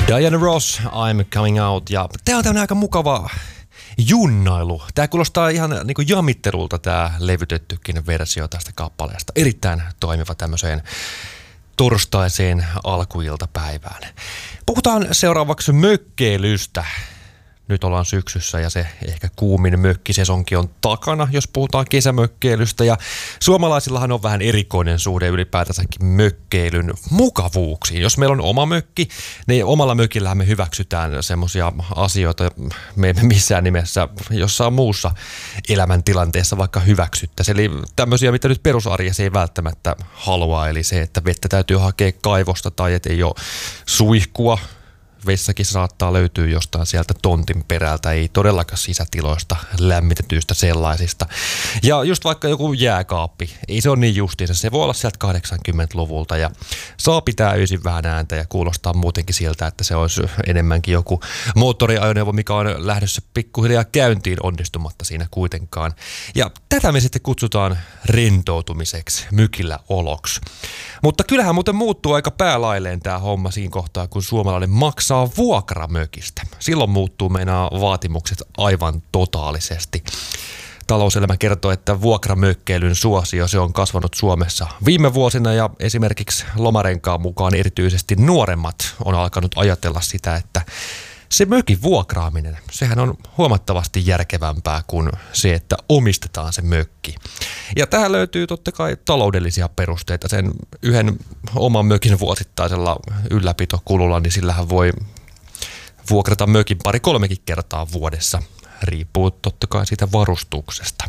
Diana Ross, I'm Coming Out. Ja tää on tämmönen aika mukava junnailu. Tää kuulostaa ihan niinku jammittelulta tää levytettykin versio tästä kappaleesta. Erittäin toimiva tämmöiseen torstaiseen alkuiltapäivään. Puhutaan seuraavaksi mökkeilystä. Nyt ollaan syksyssä ja se ehkä kuumin mökkisesonki on takana, jos puhutaan kesämökkeilystä. Ja suomalaisillahan on vähän erikoinen suhde ylipäätänsäkin mökkeilyn mukavuuksiin. Jos meillä on oma mökki, niin omalla mökillähän me hyväksytään semmoisia asioita, me emme missään nimessä jossain muussa elämäntilanteessa vaikka hyväksyttäisiin. Eli tämmöisiä, mitä nyt perusarjessa ei välttämättä halua, eli se, että vettä täytyy hakea kaivosta tai että ei ole suihkua. Vessakin saattaa löytyä jostain sieltä tontin perältä, ei todellakaan sisätiloista lämmitetyistä sellaisista. Ja just vaikka joku jääkaappi, ei se ole niin justiinsa, se voi olla sieltä 80-luvulta ja saa pitää öisin vähän ääntä ja kuulostaa muutenkin siltä, että se olisi enemmänkin joku moottoriajoneuvo, mikä on lähdössä pikkuhiljaa käyntiin onnistumatta siinä kuitenkaan. Ja tätä me sitten kutsutaan rentoutumiseksi, mykillä oloksi. Mutta kyllähän muuten muuttuu aika päälailleen tämä homma siinä kohtaa, kun suomalainen maksaa vuokramökistä. Silloin muuttuu meinaa vaatimukset aivan totaalisesti. Talouselämä kertoo, että vuokramökkeilyn suosio se on kasvanut Suomessa viime vuosina ja esimerkiksi Lomarenkaan mukaan erityisesti nuoremmat on alkanut ajatella sitä, että se mökin vuokraaminen, sehän on huomattavasti järkevämpää kuin se, että omistetaan se mökki. Ja tähän löytyy totta kai taloudellisia perusteita. Sen yhden oman mökin vuosittaisella ylläpitokululla, niin sillähän voi vuokrata mökin 2-3 kertaa vuodessa. Riippuu totta kai siitä varustuksesta.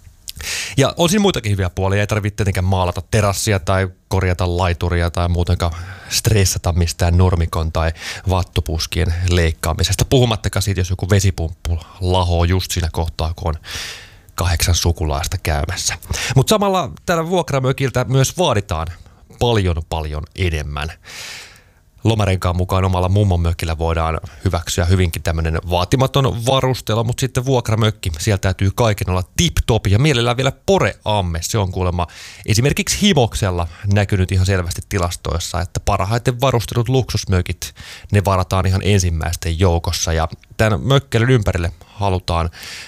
Ja on siinä muitakin hyviä puolia. Ei tarvitse tietenkään maalata terassia tai korjata laituria tai muutenkaan stressata mistään nurmikon tai vattupuskien leikkaamisesta. Puhumattakaan siitä, jos joku vesipumppu lahoo just siinä kohtaa, kun on 8 sukulaista käymässä. Mutta samalla tällä vuokramökiltä myös vaaditaan paljon enemmän. Lomarenkaan mukaan omalla mummonmökillä voidaan hyväksyä hyvinkin tämmöinen vaatimaton varustelu, mutta sitten vuokramökki, sieltä täytyy kaiken olla tip-top ja mielellään vielä poreamme. Se on kuulemma esimerkiksi Himoksella näkynyt ihan selvästi tilastoissa, että parhaiten varustelut luksusmökit, ne varataan ihan ensimmäisten joukossa ja tämän mökkeilyn ympärille halutaan